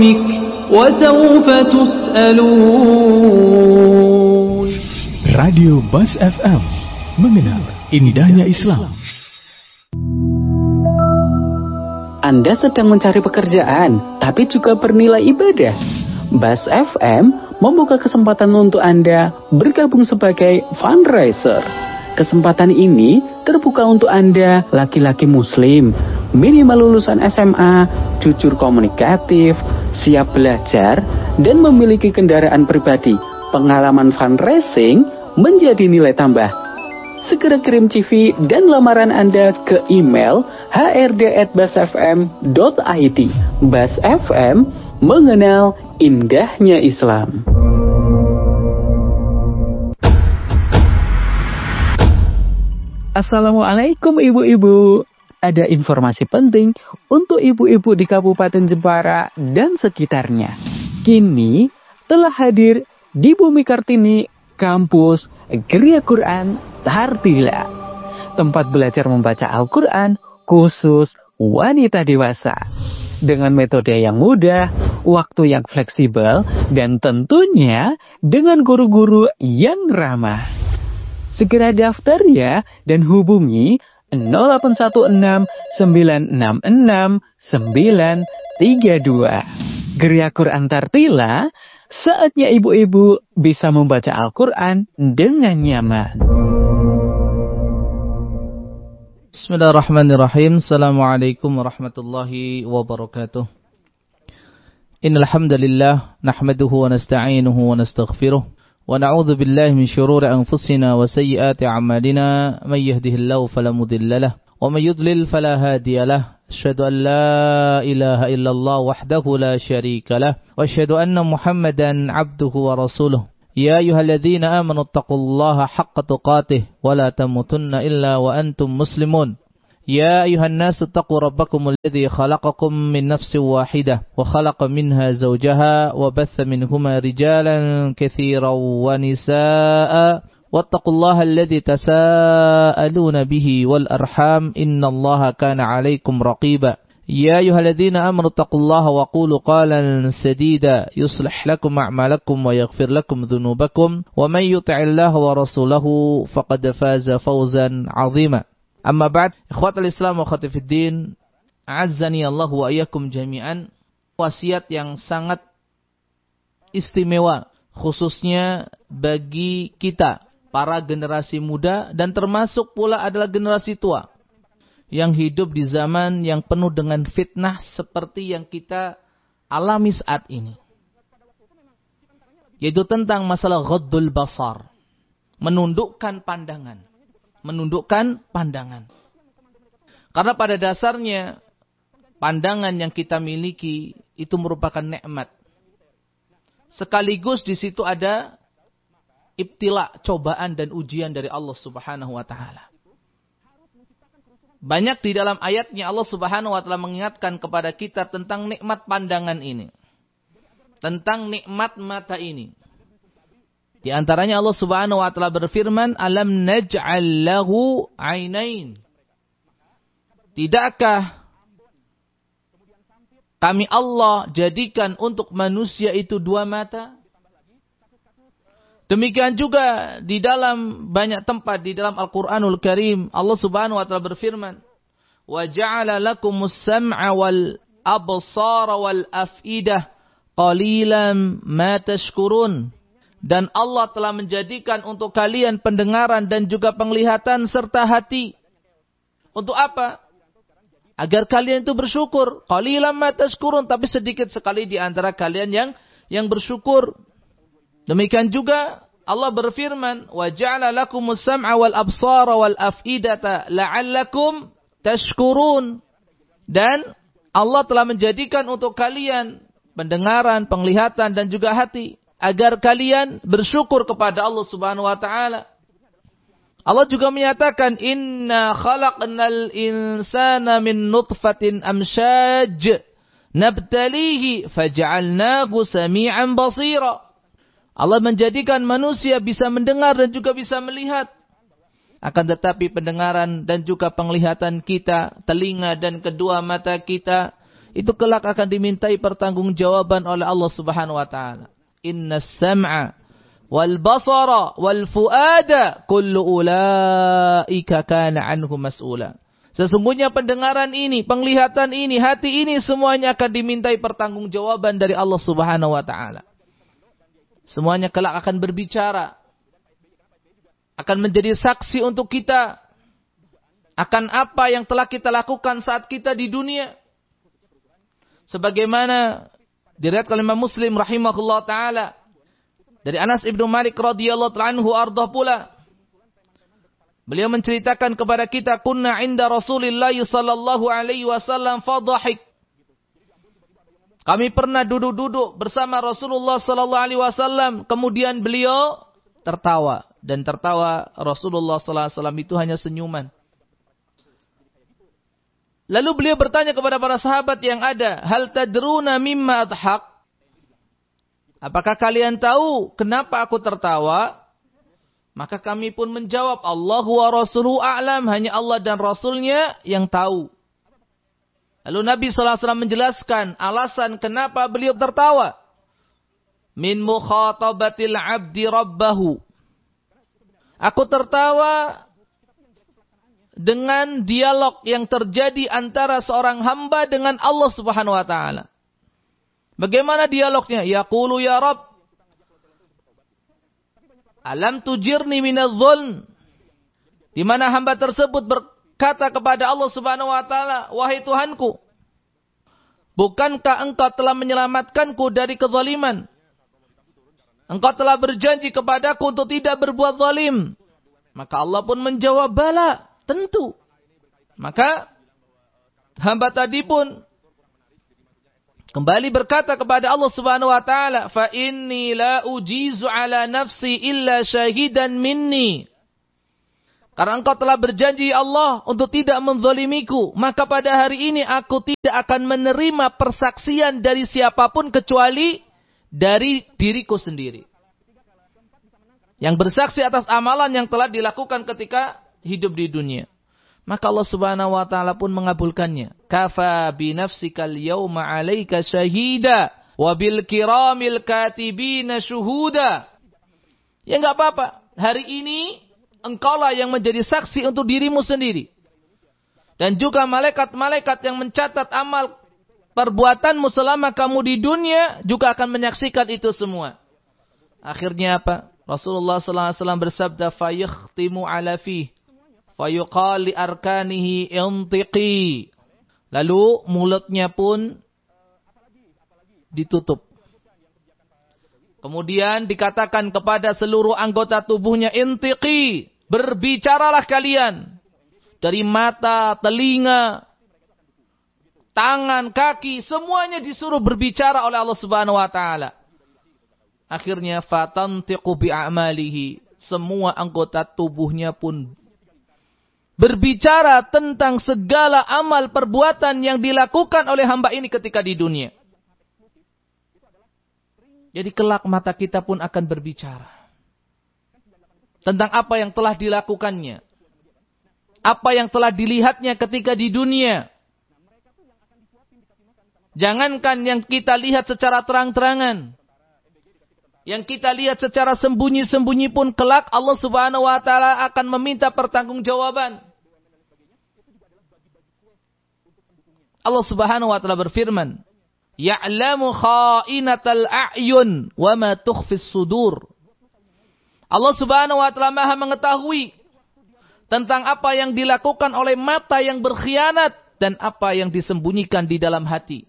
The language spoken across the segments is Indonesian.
وسوف تسألون. Radio Bas FM, mengenal indahnya Islam. Anda sedang mencari pekerjaan, tapi juga bernilai ibadah. Bas FM membuka kesempatan untuk Anda bergabung sebagai fundraiser. Kesempatan ini terbuka untuk Anda, laki-laki muslim, minimal lulusan SMA, jujur komunikatif, siap belajar, dan memiliki kendaraan pribadi. Pengalaman fundraising menjadi nilai tambah. Segera kirim CV dan lamaran Anda ke email hrd@basfm.id. Bas FM, mengenal indahnya Islam. Assalamualaikum ibu-ibu. Ada informasi penting untuk ibu-ibu di Kabupaten Jepara dan sekitarnya. Kini telah hadir di Bumi Kartini kampus Geria Quran Tartila. Tempat belajar membaca Al-Quran khusus wanita dewasa. Dengan metode yang mudah, waktu yang fleksibel, dan tentunya dengan guru-guru yang ramah. Segera daftar ya dan hubungi 0816 966 932. Geria Quran Tartila, saatnya ibu-ibu bisa membaca Al-Quran dengan nyaman. Bismillahirrahmanirrahim. Assalamualaikum warahmatullahi wabarakatuh. Innal hamdalillah nahmaduhu wa nasta'inuhu wa nastaghfiruh. ونعوذ بالله من شرور أنفسنا وسيئات أعمالنا من يهده الله فلا مضل له ومن يضلل فلا هادي له أشهد أن لا إله إلا الله وحده لا شريك له وأشهد أن محمدا عبده ورسوله يا أيها الذين آمنوا اتقوا الله حق تقاته ولا تموتن إلا وأنتم مسلمون يا أيها الناس اتقوا ربكم الذي خلقكم من نفس واحدة وخلق منها زوجها وبث منهما رجالا كثيرا ونساء واتقوا الله الذي تساءلون به والأرحام إن الله كان عليكم رقيبا يا أيها الذين آمنوا اتقوا الله وقولوا قولا سديدا يصلح لكم أعمالكم ويغفر لكم ذنوبكم ومن يطع الله ورسوله فقد فاز فوزا عظيما Amma ba'd, ikhwatal Islam wa akhwati fiddin, a'azzani Allah wa iyyakum jami'an. Wasiat yang sangat istimewa khususnya bagi kita para generasi muda dan termasuk pula adalah generasi tua yang hidup di zaman yang penuh dengan fitnah seperti yang kita alami saat ini. Yaitu tentang masalah ghaddul basar, menundukkan pandangan. Karena pada dasarnya pandangan yang kita miliki itu merupakan nikmat. Sekaligus di situ ada ibtila, cobaan dan ujian dari Allah Subhanahu wa taala. Banyak di dalam ayatnya Allah Subhanahu wa taala mengingatkan kepada kita tentang nikmat pandangan ini. Tentang nikmat mata ini. Di antaranya Allah Subhanahu wa taala berfirman, "Alam naj'al lahu 'ainain." Tidakkah kami Allah jadikan untuk manusia itu dua mata? Demikian juga di dalam banyak tempat di dalam Al-Qur'anul Karim, Allah Subhanahu wa taala berfirman, "Wa ja'ala lakumus sam'a wal absara wal af'idah qalilan ma tashkurun." Dan Allah telah menjadikan untuk kalian pendengaran dan juga penglihatan serta hati. Untuk apa? Agar kalian itu bersyukur. Qalilan ma tashkurun, tapi sedikit sekali di antara kalian yang bersyukur. Demikian juga Allah berfirman, "Wa ja'ala lakumus sam'a wal absara wal af'idata la'allakum tashkurun." Dan Allah telah menjadikan untuk kalian pendengaran, penglihatan dan juga hati agar kalian bersyukur kepada Allah Subhanahu wa taala. Allah juga menyatakan, "Inna khalaqnal insana min nutfatin amshaj nabtalihi faj'alnahu sami'an basira." Allah menjadikan manusia bisa mendengar dan juga bisa melihat. Akan tetapi pendengaran dan juga penglihatan kita, telinga dan kedua mata kita, itu kelak akan dimintai pertanggungjawaban oleh Allah Subhanahu wa taala. Innas sam'a wal basara wal fuada kullu ulaika kana anhu mas'ula. Sesungguhnya pendengaran ini, penglihatan ini, hati ini semuanya akan dimintai pertanggungjawaban dari Allah Subhanahu wa taala. Semuanya kelak akan berbicara, akan menjadi saksi untuk kita akan apa yang telah kita lakukan saat kita di dunia. Sebagaimana diriwayatkan oleh Imam Muslim rahimahullah taala dari Anas ibnu Malik radhiyallahu anhu ardah pula, beliau menceritakan kepada kita, kunna inda Rasulillah sallallahu alaihi wasallam fadhahik. Kami pernah duduk-duduk bersama Rasulullah sallallahu alaihi wasallam, kemudian beliau tertawa, dan tertawa Rasulullah sallallahu alaihi wasallam itu hanya senyuman. Lalu beliau bertanya kepada para sahabat yang ada, hal tadruna mimma adhaq? Apakah kalian tahu kenapa aku tertawa? Maka kami pun menjawab, Allah wa rasuluhu a'lam, hanya Allah dan Rasulnya yang tahu. Lalu Nabi SAW menjelaskan alasan kenapa beliau tertawa. Min mukhatabatil abdi rabbahu. Aku tertawa dengan dialog yang terjadi antara seorang hamba dengan Allah Subhanahu wa taala. Bagaimana dialognya? Yaqulu ya Rabb, alam tujirni minadh-dhulm. Di mana hamba tersebut berkata kepada Allah Subhanahu wa taala, wahai Tuhanku, bukankah engkau telah menyelamatkanku dari kezaliman? Engkau telah berjanji kepadaku untuk tidak berbuat zalim. Maka Allah pun menjawab, bala, tentu. Maka hamba tadi pun kembali berkata kepada Allah Subhanahu wa taala, fa inni la ujizu ala nafsi illa syahidan minni. Karena engkau telah berjanji Allah untuk tidak menzalimiku, maka pada hari ini aku tidak akan menerima persaksian dari siapapun kecuali dari diriku sendiri. Yang bersaksi atas amalan yang telah dilakukan ketika hidup di dunia. Maka Allah Subhanahu wa taala pun mengabulkannya. Kafa bi nafsikal yawma 'alaika syahida wa bil kiramil katibina syuhuda. Ya enggak apa-apa. Hari ini engkaulah yang menjadi saksi untuk dirimu sendiri. Dan juga malaikat-malaikat yang mencatat amal perbuatanmu selama kamu di dunia juga akan menyaksikan itu semua. Akhirnya apa? Rasulullah sallallahu alaihi wasallam bersabda, fayakhtimu ala fihi fayuqal li arkanihi intiqi. Lalu mulutnya pun ditutup. Kemudian dikatakan kepada seluruh anggota tubuhnya, intiqi, berbicaralah kalian. Dari mata, telinga, tangan, kaki, semuanya disuruh berbicara oleh Allah Subhanahu wa taala. Akhirnya fatantiqu bi'amalihi, semua anggota tubuhnya pun berbicara tentang segala amal perbuatan yang dilakukan oleh hamba ini ketika di dunia. Jadi kelak mata kita pun akan berbicara tentang apa yang telah dilakukannya, apa yang telah dilihatnya ketika di dunia. Jangankan yang kita lihat secara terang-terangan, yang kita lihat secara sembunyi-sembunyi pun kelak Allah Subhanahu wa taala akan meminta pertanggungjawaban. Allah Subhanahu wa taala berfirman, ya'lamu kha'inatal a'yun wa ma tukhfis sudur. Allah Subhanahu wa taala Maha mengetahui tentang apa yang dilakukan oleh mata yang berkhianat dan apa yang disembunyikan di dalam hati.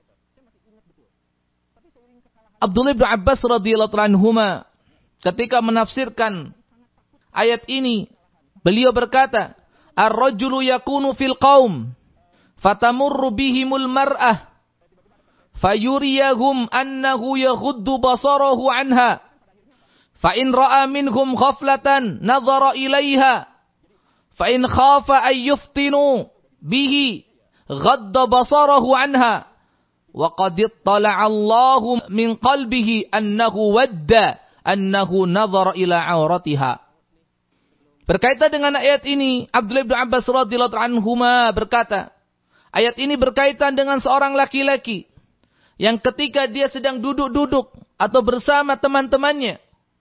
Abdullah bin Abbas radhiyallahu anhuma ketika menafsirkan ayat ini, beliau berkata, ar-rajulu yakunu fil qaum fatamurru bihimul mar'ah fayuriyahum annahu yaghuddu basarahu anha fa in ra'a minhum ghaflatan nadhara ilaiha fa in khafa ay yuftinu bihi ghadda basarahu anha wa qad ittala'a Allahu min qalbihi annahu wadda annahu nadhara ila auratiha. Berkaitan dengan ayat ini, Abdullah bin Abbas radhiyallahu anhuma berkata, Ayat ini berkaitan dengan seorang laki-laki yang ketika dia sedang duduk-duduk atau bersama teman-temannya,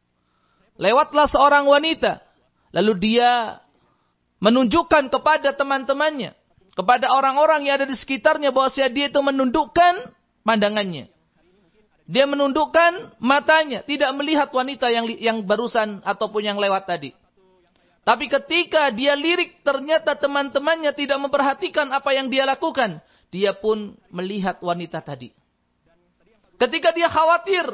lewatlah seorang wanita, lalu dia menunjukkan kepada teman-temannya, kepada orang-orang yang ada di sekitarnya, bahwasanya dia itu menundukkan pandangannya. Dia menundukkan matanya, tidak melihat wanita yang barusan ataupun yang lewat tadi. Tapi ketika dia lirik, ternyata teman-temannya tidak memperhatikan apa yang dia lakukan. Dia pun melihat wanita tadi. Ketika dia khawatir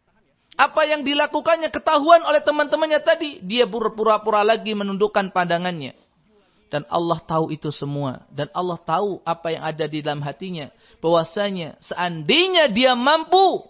apa yang dilakukannya ketahuan oleh teman-temannya tadi, dia pura-pura lagi menundukkan pandangannya. Dan Allah tahu itu semua. Dan Allah tahu apa yang ada di dalam hatinya. Bahwasanya seandainya dia mampu,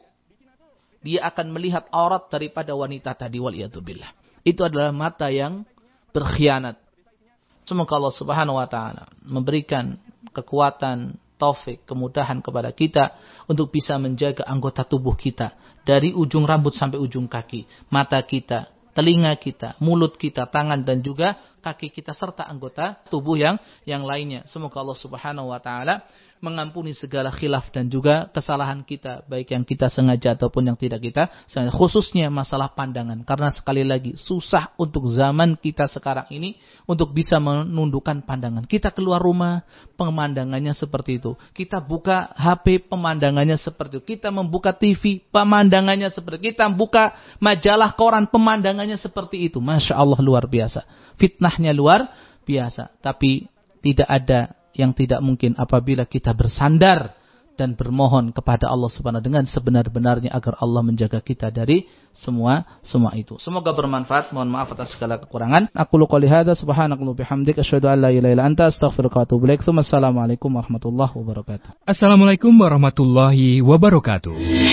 dia akan melihat aurat daripada wanita tadi. Waliyadzubillah. Itu adalah mata yang berkhianat. Semoga Allah Subhanahu wa taala memberikan kekuatan, taufik, kemudahan kepada kita untuk bisa menjaga anggota tubuh kita dari ujung rambut sampai ujung kaki, mata kita, telinga kita, mulut kita, tangan dan juga kaki kita serta anggota tubuh yang lainnya. Semoga Allah Subhanahu wa taala mengampuni segala khilaf dan juga kesalahan kita, baik yang kita sengaja ataupun yang tidak kita sengaja, khususnya masalah pandangan. Karena sekali lagi susah untuk zaman kita sekarang ini untuk bisa menundukkan pandangan. Kita keluar rumah, pemandangannya seperti itu. Kita buka HP, pemandangannya seperti itu. Kita membuka TV, pemandangannya seperti itu. Kita buka majalah, koran, pemandangannya seperti itu. Masya Allah, luar biasa. Fitnahnya luar biasa. Tapi tidak ada yang tidak mungkin apabila kita bersandar dan bermohon kepada Allah Subhanahu dengan sebenar-benarnya agar Allah menjaga kita dari semua itu. Semoga bermanfaat. Mohon maaf atas segala kekurangan. Aku qouli hadza subhanakallahumma bihamdik asyhadu an la ilaha illa anta astaghfiruka wa atubu ilaik. Assalamualaikum warahmatullahi wabarakatuh. Assalamualaikum warahmatullahi wabarakatuh.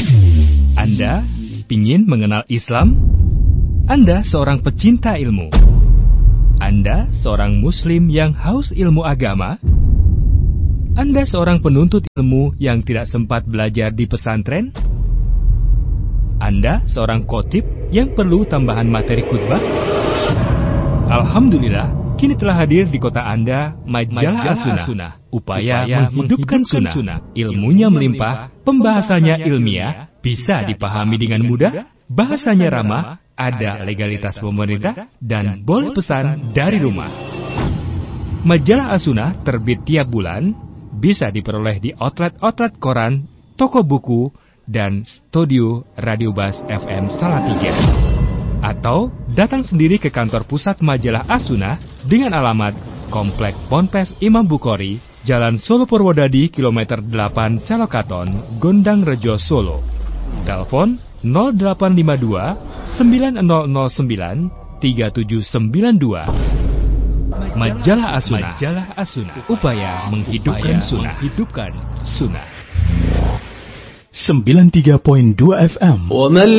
Anda ingin mengenal Islam? Anda seorang pecinta ilmu? Anda seorang muslim yang haus ilmu agama? Anda seorang penuntut ilmu yang tidak sempat belajar di pesantren? Anda seorang khotib yang perlu tambahan materi khutbah? Alhamdulillah, kini telah hadir di kota Anda Majalah As-Sunnah. Upaya menghidupkan sunnah. Ilmunya melimpah, pembahasannya ilmiah, bisa dipahami dengan mudah, bahasanya ramah, ada legalitas pemerintah, dan boleh pesan dari rumah. Majalah As-Sunnah terbit tiap bulan, bisa diperoleh di outlet koran, toko buku, dan studio Radio Bas FM Salatiga. Atau datang sendiri ke kantor pusat Majalah As-Sunnah dengan alamat Komplek Ponpes Imam Bukhari, Jalan Solo Purwodadi, Kilometer 8 Selokaton, Gondang Rejo, Solo. Telepon 0852 9009 3792. Majalah As-Sunnah. Upaya menghidupkan sunnah. 93.2 FM.